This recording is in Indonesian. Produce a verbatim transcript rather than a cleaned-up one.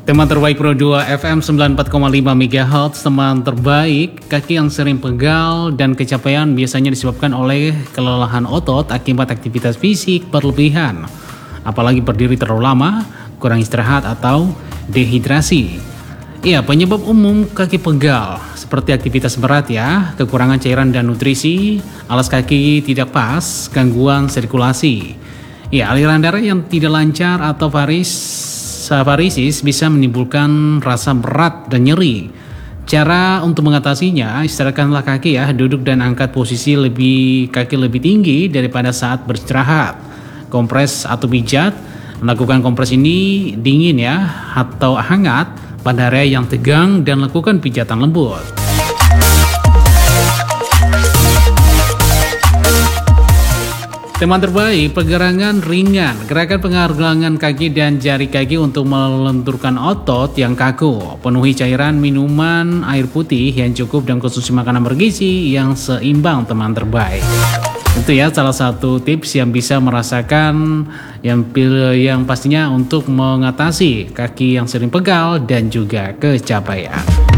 Teman terbaik Pro dua F M sembilan puluh empat koma lima megahertz. Teman terbaik, kaki yang sering pegal dan kecapean biasanya disebabkan oleh kelelahan otot akibat aktivitas fisik berlebihan, apalagi berdiri terlalu lama, kurang istirahat atau dehidrasi. Iya, penyebab umum kaki pegal seperti aktivitas berat ya, kekurangan cairan dan nutrisi, alas kaki tidak pas, gangguan sirkulasi. Ya, aliran darah yang tidak lancar atau varis varisis bisa menimbulkan rasa berat dan nyeri. Cara untuk mengatasinya, istirahatkanlah kaki ya, duduk dan angkat posisi lebih kaki lebih tinggi daripada saat beristirahat. Kompres atau pijat, lakukan kompres ini dingin ya atau hangat pada area yang tegang dan lakukan pijatan lembut. Teman terbaik, pergerakan ringan, gerakan pengarangan kaki dan jari kaki untuk melenturkan otot yang kaku. Penuhi cairan minuman air putih yang cukup dan konsumsi makanan bergizi yang seimbang, teman terbaik. Itu ya salah satu tips yang bisa merasakan yang yang pastinya untuk mengatasi kaki yang sering pegal dan juga kecapean.